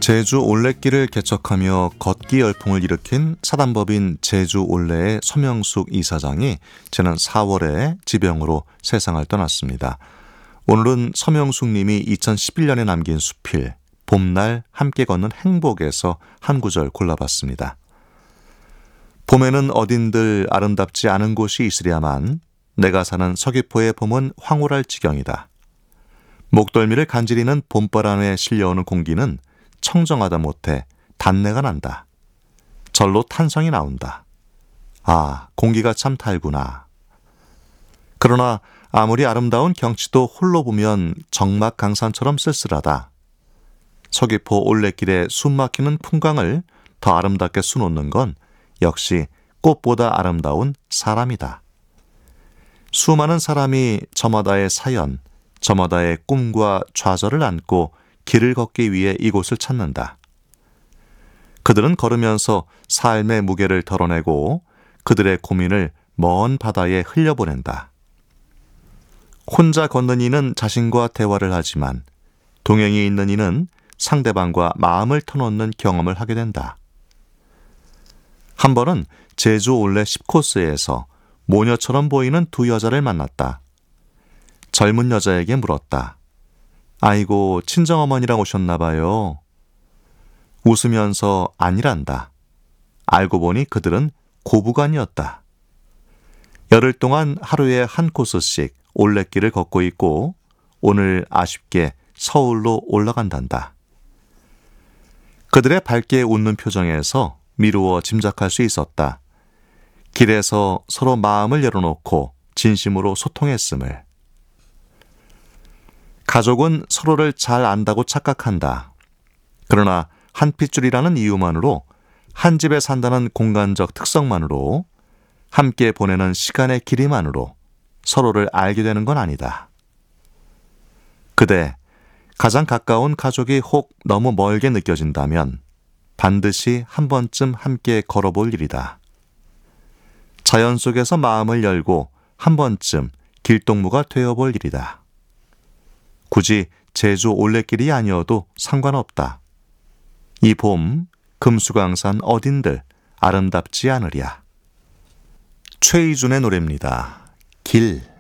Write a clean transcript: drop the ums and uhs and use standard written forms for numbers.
제주 올레길을 개척하며 걷기 열풍을 일으킨 사단법인 제주 올레의 서명숙 이사장이 지난 4월에 지병으로 세상을 떠났습니다. 오늘은 서명숙 님이 2011년에 남긴 수필 봄날 함께 걷는 행복에서 한 구절 골라봤습니다. 봄에는 어딘들 아름답지 않은 곳이 있으랴만 내가 사는 서귀포의 봄은 황홀할 지경이다. 목덜미를 간지리는 봄바람에 실려오는 공기는 청정하다 못해 단내가 난다. 절로 탄성이 나온다. 아, 공기가 참 달구나. 그러나 아무리 아름다운 경치도 홀로 보면 적막강산처럼 쓸쓸하다. 서귀포 올레길에 숨막히는 풍광을 더 아름답게 수놓는 건 역시 꽃보다 아름다운 사람이다. 수많은 사람이 저마다의 사연, 저마다의 꿈과 좌절을 안고 길을 걷기 위해 이곳을 찾는다. 그들은 걸으면서 삶의 무게를 덜어내고 그들의 고민을 먼 바다에 흘려보낸다. 혼자 걷는 이는 자신과 대화를 하지만 동행이 있는 이는 상대방과 마음을 터놓는 경험을 하게 된다. 한 번은 제주 올레 10코스에서 모녀처럼 보이는 두 여자를 만났다. 젊은 여자에게 물었다. 아이고, 친정어머니랑 오셨나 봐요. 웃으면서 아니란다. 알고 보니 그들은 고부간이었다. 열흘 동안 하루에 한 코스씩 올레길을 걷고 있고 오늘 아쉽게 서울로 올라간단다. 그들의 밝게 웃는 표정에서 미루어 짐작할 수 있었다. 길에서 서로 마음을 열어놓고 진심으로 소통했음을. 가족은 서로를 잘 안다고 착각한다. 그러나 한 핏줄이라는 이유만으로, 한 집에 산다는 공간적 특성만으로, 함께 보내는 시간의 길이만으로 서로를 알게 되는 건 아니다. 그대, 가장 가까운 가족이 혹 너무 멀게 느껴진다면 반드시 한 번쯤 함께 걸어볼 일이다. 자연 속에서 마음을 열고 한 번쯤 길동무가 되어볼 일이다. 굳이 제주 올레길이 아니어도 상관없다. 이 봄 금수강산 어딘들 아름답지 않으랴. 최희준의 노래입니다. 길.